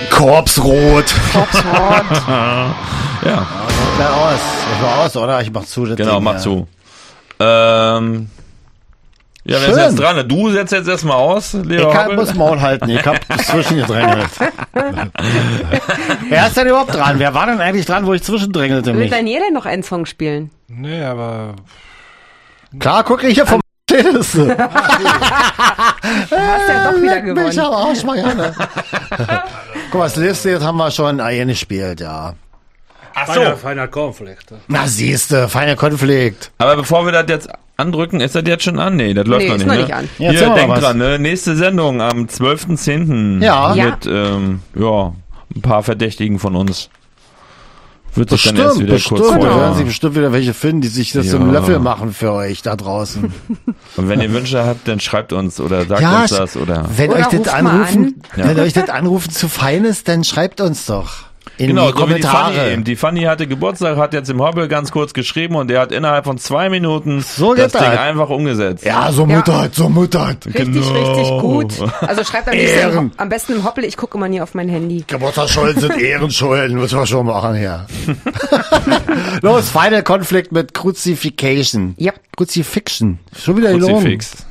Korpsrot. Ja. Gleich aus. Ich mach aus, oder? Ich mach zu. Das Genau, Ding, mach ja. zu. Ja, wer ist Schön. jetzt dran? Du setzt jetzt erstmal aus, Ich lieber Hoppel. muss Maul halten. Ich hab zwischengedrängelt. Wer ist denn überhaupt dran? Wer war denn eigentlich dran, wo ich zwischendrängelte Will mich? Daniel denn noch einen Song spielen? Nee, aber... Klar, guck ich hier vom Liste. Du hast ja doch wieder gewonnen. Mich am Arsch, Marianne. Guck mal, das Liste jetzt haben wir schon eingespielt, ja. Ach so. Feiner Cornflakes. Na siehste, feiner Konflikt. Aber bevor wir das jetzt andrücken, ist das jetzt schon an? Nee, das läuft Nee, noch ist nicht, noch ne? nicht an. Ja, erzähl Hier, mal denkt was. dran, ne? Nächste Sendung am 12.10. Ja. Mit, ein paar Verdächtigen von uns. Wird sich dann erst wieder Bestimmt. kurz Da vorher. werden sich bestimmt wieder welche finden, die sich das Ja. im Löffel machen für euch da draußen. Und wenn ihr Wünsche habt, dann schreibt uns oder sagt Ja, uns das oder. wenn Oder euch das ruft mal anrufen, an. Ja. wenn euch das Anrufen zu fein ist, dann schreibt uns doch. In Genau, die so wie die Fanny Kommentare. eben. Die Fanny hatte Geburtstag, hat jetzt im Hobbel ganz kurz geschrieben und der hat innerhalb von 2 Minuten So das geht Ding das. einfach umgesetzt. Ja, so muttert, so muttert. Richtig gut. Also schreibt am besten im Hoppel, ich gucke immer nie auf mein Handy. Geburtstagsschulden sind Ehrenschulden, müssen wir schon machen hier. Los, Final Conflict mit Crucifixion. Ja. Crucifixion. Schon wieder gelogen. Kruzifix.